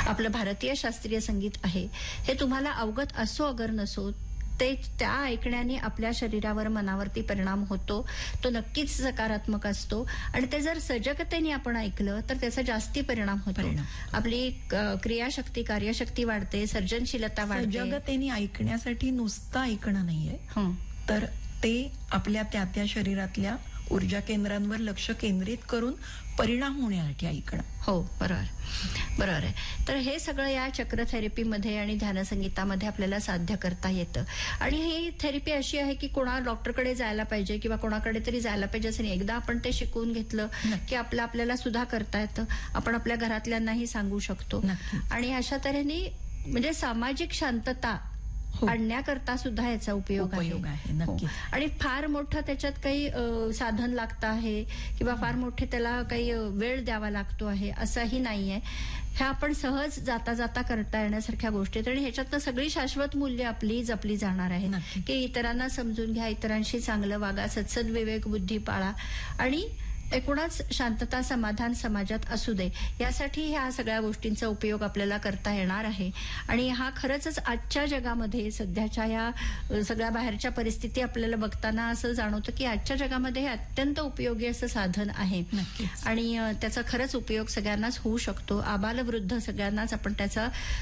आपलं भारतीय शास्त्रीय संगीत आहे हे तुम्हाला अवगत असो अगर नसो, ते त्या ऐकण्याने आपल्या शरीरावर मनावरती परिणाम होतो. तो नक्कीच सकारात्मक असतो आणि ते जर सजगतेने आपण ऐकलं तर त्याचा जास्ती परिणाम होतो. आपली क्रियाशक्ती, कार्यशक्ती वाढते, सर्जनशीलता वाढते. सजगतेने ऐकण्यासाठी नुसतं ऐकणं नाहीये, तर ते आपल्या त्या शरीरातल्या ऊर्जा केंद्रांवर लक्ष केंद्रित करून परिणाम होण्यासाठी ऐकणं. हो, बरोबर आहे. तर हे सगळं या चक्र थेरपीमध्ये आणि ध्यानसंगीतामध्ये आपल्याला साध्य करता येतं. आणि ही थेरपी अशी आहे की कोणा डॉक्टरकडे जायला पाहिजे किंवा कोणाकडे तरी जायला पाहिजे असं नाही. एकदा आपण ते शिकून घेतलं की आपल्याला सुद्धा करता येतं. आपण आपल्या घरातल्यांनाही सांगू शकतो. आणि अशा तऱ्हेने म्हणजे सामाजिक शांतता आणण्याकरता सुद्धा याचा उपयोग आहे. आणि फार मोठं त्याच्यात काही साधन लागतं आहे किंवा फार मोठे त्याला काही वेळ द्यावा लागतो आहे असंही नाहीये. ह्या आपण सहज जाता जाता करता येण्यासारख्या गोष्टी आहेत आणि ह्याच्यातनं सगळी शाश्वत मूल्य आपली जपली जाणार आहेत की इतरांना समजून घ्या, इतरांशी चांगलं वागा, सत्सद विवेक बुद्धी पाळा आणि एकूणच शांतता समाधान समाजात असू दे, यासाठी ह्या सगळ्या गोष्टींचा उपयोग आपल्याला करता येणार आहे. आणि हा खरंच आजच्या जगामध्ये सध्याच्या या सगळ्या बाहेरच्या परिस्थिती आपल्याला बघताना असं जाणवतं की आजच्या जगामध्ये हे अत्यंत उपयोगी असं साधन आहे आणि त्याचा खरंच उपयोग सगळ्यांनाच होऊ शकतो. आबालवृद्ध सगळ्यांनाच आपण त्याचा